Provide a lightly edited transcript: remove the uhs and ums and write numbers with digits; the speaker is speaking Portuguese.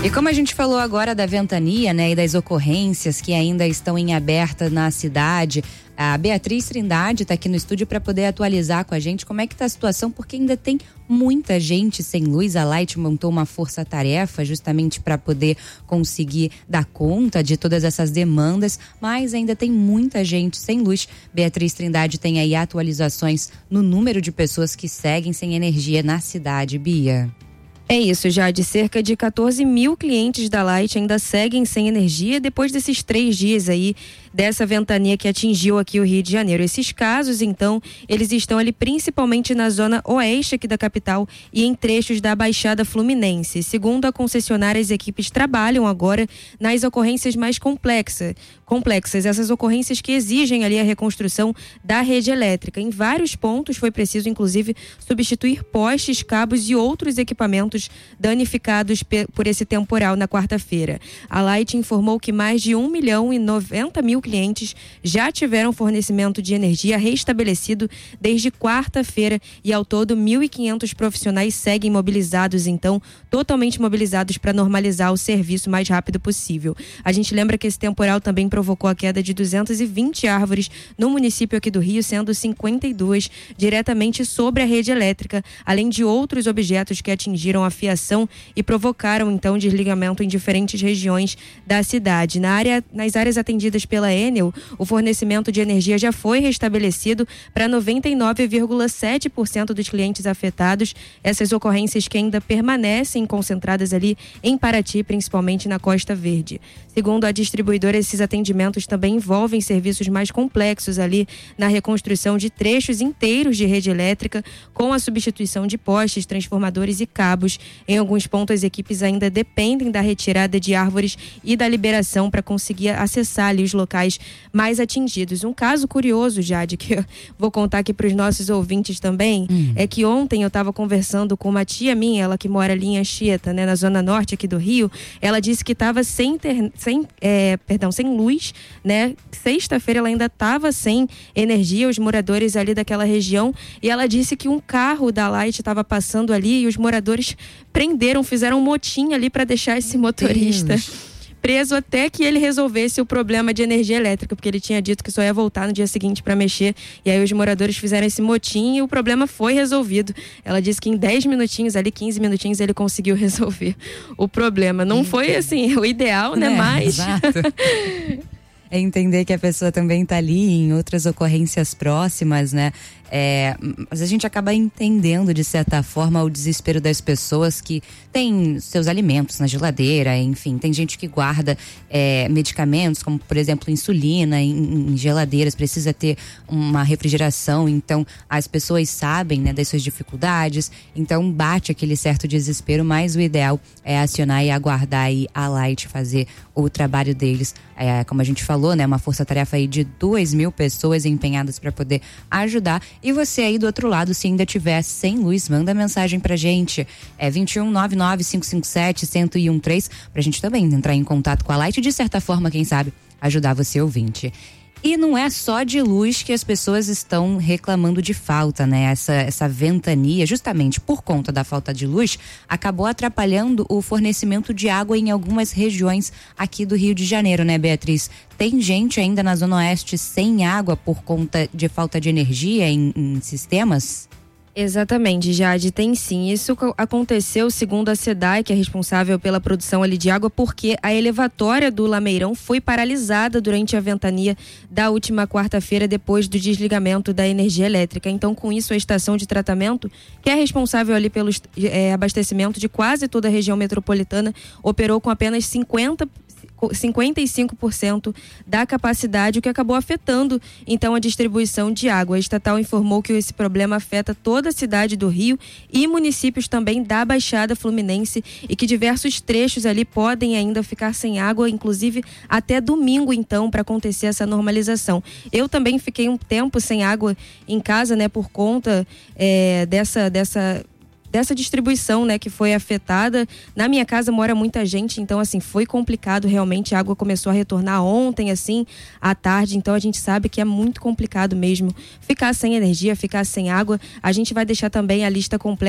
E como a gente falou agora da ventania, né, e das ocorrências que ainda estão em aberta na cidade, a Beatriz Trindade está aqui no estúdio para poder atualizar com a gente como é que está a situação, porque ainda tem muita gente sem luz. A Light montou uma força-tarefa justamente para poder conseguir dar conta de todas essas demandas, mas ainda tem muita gente sem luz. Beatriz Trindade tem aí atualizações no número de pessoas que seguem sem energia na cidade, Bia. É isso, já de cerca de 14 mil clientes da Light ainda seguem sem energia depois desses 3 dias aí dessa ventania que atingiu aqui o Rio de Janeiro. Esses casos, então, eles estão ali principalmente na zona oeste aqui da capital e em trechos da Baixada Fluminense. Segundo a concessionária, as equipes trabalham agora nas ocorrências mais complexas, essas ocorrências que exigem ali a reconstrução da rede elétrica. Em vários pontos foi preciso, inclusive, substituir postes, cabos e outros equipamentos danificados por esse temporal na quarta-feira. A Light informou que mais de 1.090.000 clientes já tiveram fornecimento de energia restabelecido desde quarta-feira e ao todo 1.500 profissionais seguem mobilizados, então, totalmente mobilizados para normalizar o serviço o mais rápido possível. A gente lembra que esse temporal também provocou a queda de 220 árvores no município aqui do Rio, sendo 52 diretamente sobre a rede elétrica, além de outros objetos que atingiram a fiação e provocaram então desligamento em diferentes regiões da cidade. Nas áreas atendidas pela Enel, o fornecimento de energia já foi restabelecido para 99,7% dos clientes afetados. Essas ocorrências que ainda permanecem concentradas ali em Paraty, principalmente na Costa Verde. Segundo a distribuidora, esses atendimentos também envolvem serviços mais complexos ali na reconstrução de trechos inteiros de rede elétrica, com a substituição de postes, transformadores e cabos. Em alguns pontos, as equipes ainda dependem da retirada de árvores e da liberação para conseguir acessar ali os locais mais atingidos. Um caso curioso, Jade, que eu vou contar aqui para os nossos ouvintes também, é que ontem eu estava conversando com uma tia minha, ela que mora ali em Anchieta, né, na zona norte aqui do Rio. Ela disse que estava sem luz, né? Sexta-feira ela ainda estava sem energia, os moradores ali daquela região, e ela disse que um carro da Light estava passando ali e os moradores fizeram um motim ali para deixar esse motorista preso até que ele resolvesse o problema de energia elétrica, porque ele tinha dito que só ia voltar no dia seguinte para mexer, e aí os moradores fizeram esse motim e o problema foi resolvido. Ela disse que em 10 minutinhos, ali 15 minutinhos, ele conseguiu resolver o problema. Não foi assim o ideal, né? Mas exato. É entender que a pessoa também está ali em outras ocorrências próximas, né? Mas a gente acaba entendendo, de certa forma, o desespero das pessoas que têm seus alimentos na geladeira, enfim. Tem gente que guarda medicamentos, como, por exemplo, insulina em geladeiras, precisa ter uma refrigeração. Então, as pessoas sabem, né, das suas dificuldades. Então, bate aquele certo desespero, mas o ideal é acionar e aguardar aí a Light fazer o trabalho deles. Como a gente falou, né, uma força-tarefa aí de 2.000 pessoas empenhadas para poder ajudar. E você aí do outro lado, se ainda tiver sem luz, manda mensagem pra gente. 2199-557-1013, pra gente também entrar em contato com a Light e, de certa forma, quem sabe, ajudar você ouvinte. E não é só de luz que as pessoas estão reclamando de falta, né? Essa ventania, justamente por conta da falta de luz, acabou atrapalhando o fornecimento de água em algumas regiões aqui do Rio de Janeiro, né, Beatriz? Tem gente ainda na Zona Oeste sem água por conta de falta de energia em sistemas? Exatamente, Jade, tem sim. Isso aconteceu, segundo a SEDAI, que é responsável pela produção ali de água, porque a elevatória do Lameirão foi paralisada durante a ventania da última quarta-feira, depois do desligamento da energia elétrica. Então, com isso, a estação de tratamento, que é responsável ali pelo abastecimento de quase toda a região metropolitana, operou com apenas 55% da capacidade, o que acabou afetando então a distribuição de água. A estatal informou que esse problema afeta toda a cidade do Rio e municípios também da Baixada Fluminense, e que diversos trechos ali podem ainda ficar sem água, inclusive até domingo, então, para acontecer essa normalização. Eu também fiquei um tempo sem água em casa, né, por conta dessa distribuição, né, que foi afetada. Na minha casa mora muita gente, então, assim, foi complicado realmente. A água começou a retornar ontem, assim, à tarde. Então, a gente sabe que é muito complicado mesmo ficar sem energia, ficar sem água. A gente vai deixar também a lista completa